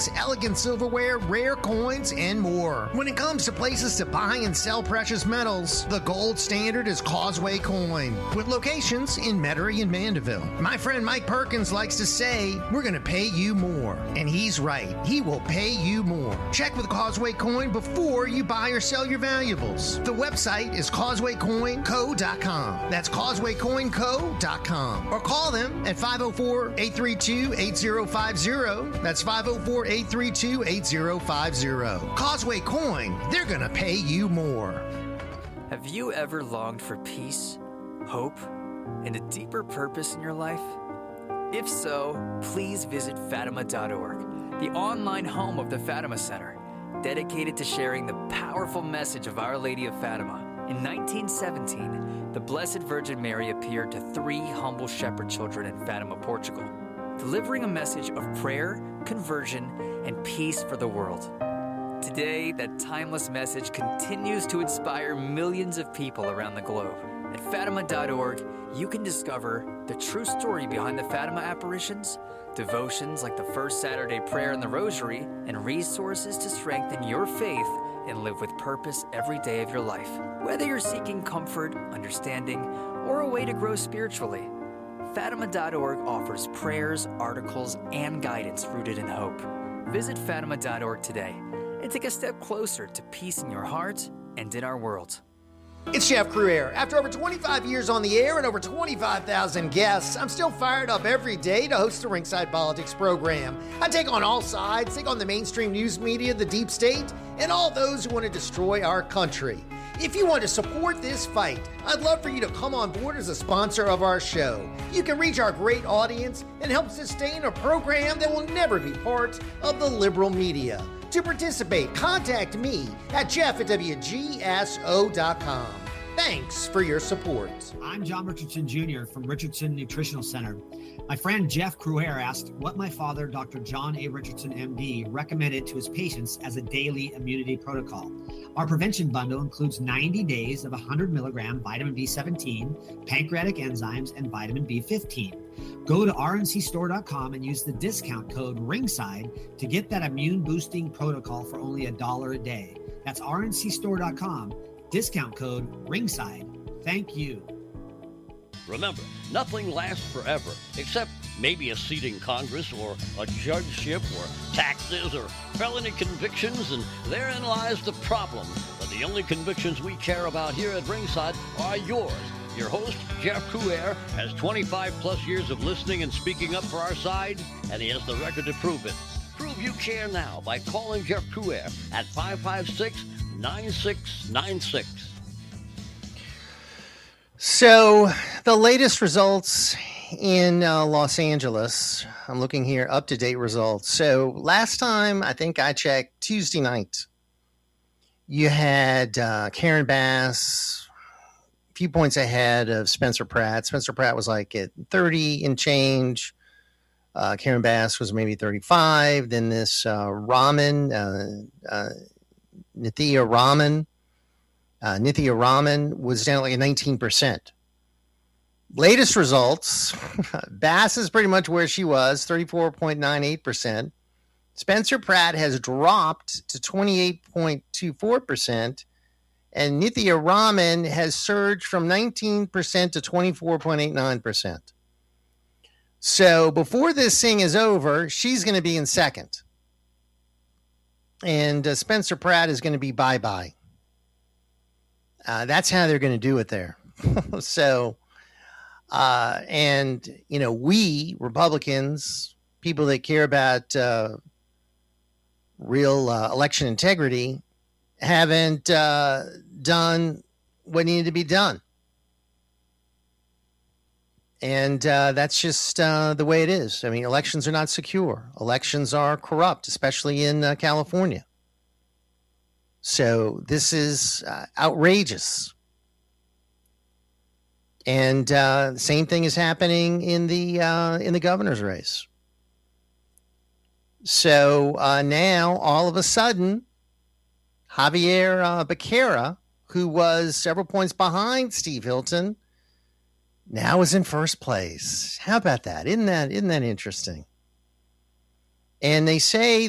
paintings, elegant silverware, rare coins, and more. When it comes to places to buy and sell precious metals, the gold standard is Causeway Coin, with locations in Metairie and Mandeville. My friend Mike Perkins likes to say, we're going to pay you more. And he's right. He will pay you more. Check with Causeway Coin before you buy or sell your valuables. The website is causewaycoinco.com. That's causewaycoinco.com. Or call them at 504-832-8050. That's 504-832-8050. Causeway Coin, they're going to pay you more. Have you ever longed for peace, hope, and a deeper purpose in your life? If so, please visit Fatima.org, the online home of the Fatima Center, dedicated to sharing the powerful message of Our Lady of Fatima. In 1917, the Blessed Virgin Mary appeared to 3 humble shepherd children in Fatima, Portugal, delivering a message of prayer, conversion, and peace for the world. Today, that timeless message continues to inspire millions of people around the globe. At Fatima.org, you can discover the true story behind the Fatima apparitions, devotions like the First Saturday Prayer and the Rosary, and resources to strengthen your faith and live with purpose every day of your life. Whether you're seeking comfort, understanding, or a way to grow spiritually, Fatima.org offers prayers, articles, and guidance rooted in hope. Visit Fatima.org today and take a step closer to peace in your heart and in our world. It's Jeff Crouere. After over 25 years on the air and over 25,000 guests, I'm still fired up every day to host the Ringside Politics program. I take on all sides, take on the mainstream news media, the deep state, and all those who want to destroy our country. If you want to support this fight, I'd love for you to come on board as a sponsor of our show. You can reach our great audience and help sustain a program that will never be part of the liberal media. To participate, contact me at jeff@wgso.com. Thanks for your support. I'm John Richardson Jr. from Richardson Nutritional Center. My friend Jeff Crouere asked what my father, Dr. John A. Richardson, MD, recommended to his patients as a daily immunity protocol. Our prevention bundle includes 90 days of 100 milligram vitamin B17, pancreatic enzymes, and vitamin B15. Go to rncstore.com and use the discount code RINGSIDE to get that immune boosting protocol for only $1 a day. That's rncstore.com, discount code RINGSIDE. Thank you. Remember, nothing lasts forever, except maybe a seat in Congress or a judgeship or taxes or felony convictions, and therein lies the problem. But the only convictions we care about here at Ringside are yours. Your host, Jeff Crouere, has 25 plus years of listening and speaking up for our side, and he has the record to prove it. Prove you care now by calling Jeff Crouere at 556-9696. So, the latest results in Los Angeles, I'm looking here, up-to-date results. So, last time, I think I checked, Tuesday night, you had Karen Bass a few points ahead of Spencer Pratt. Spencer Pratt was like at 30 and change. Karen Bass was maybe 35. Then this Nithya Raman was down like 19%. Latest results, Bass is pretty much where she was, 34.98%. Spencer Pratt has dropped to 28.24%. And Nithya Raman has surged from 19% to 24.89%. So before this thing is over, she's going to be in second. And Spencer Pratt is going to be bye-bye. That's how they're going to do it there. So, and, you know, we, Republicans, people that care about real election integrity, haven't done what needed to be done. And that's just the way it is. I mean, elections are not secure. Elections are corrupt, especially in California. So this is outrageous. And the same thing is happening in the governor's race. So now, all of a sudden, Javier Becerra, who was several points behind Steve Hilton, now is in first place. How about that? Isn't that interesting? And they say